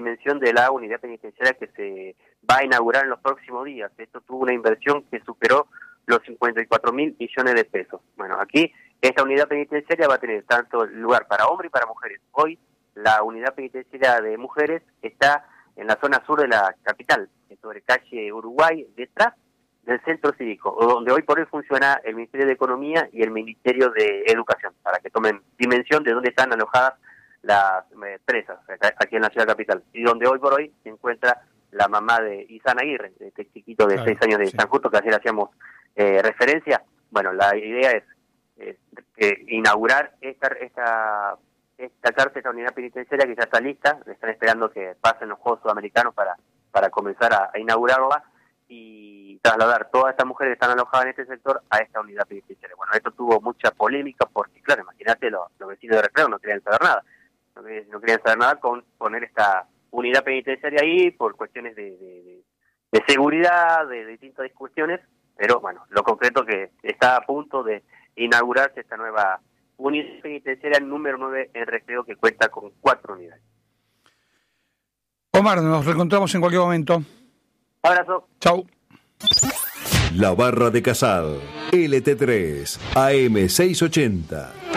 dimensión de la unidad penitenciaria que se va a inaugurar en los próximos días. Esto tuvo una inversión que superó los 54.000 millones de pesos. Bueno, aquí esta unidad penitenciaria va a tener tanto lugar para hombres y para mujeres. Hoy la unidad penitenciaria de mujeres está en la zona sur de la capital, sobre calle Uruguay, detrás del centro cívico, donde hoy por hoy funciona el Ministerio de Economía y el Ministerio de Educación, para que tomen dimensión de dónde están alojadas las presas, aquí en la ciudad capital, y donde hoy por hoy se encuentra la mamá de Isana Aguirre, de este chiquito de 6 años de San Justo, que ayer hacíamos referencia. Bueno, la idea es inaugurar esta cárcel, esta unidad penitenciaria que ya está lista. Están esperando que pasen los Juegos Sudamericanos para comenzar a inaugurarla y trasladar todas estas mujeres que están alojadas en este sector a esta unidad penitenciaria. Bueno, esto tuvo mucha polémica porque, claro, imagínate, los vecinos de Recreo no querían saber nada. No querían saber nada con poner esta unidad penitenciaria ahí por cuestiones de seguridad, de distintas cuestiones, pero bueno, lo concreto que está a punto de inaugurarse esta nueva unidad penitenciaria número 9 en Recreo, que cuenta con 4 unidades. Omar, nos reencontramos en cualquier momento. Abrazo. Chau. La Barra de Casal, LT3, AM680.